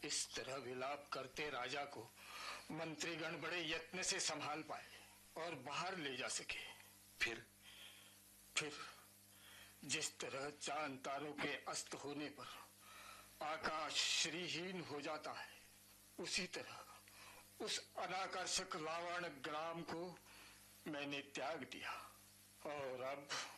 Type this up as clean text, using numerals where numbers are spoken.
इस तरह विलाप करते राजा को मंत्रीगण बड़े यत्न से संभाल पाए और बाहर ले जा सके। फिर जिस तरह चांद तारों के अस्त होने पर आकाश श्रीहीन हो जाता है, उसी तरह उस अनाकर्षक रावण ग्राम को मैंने त्याग दिया और अब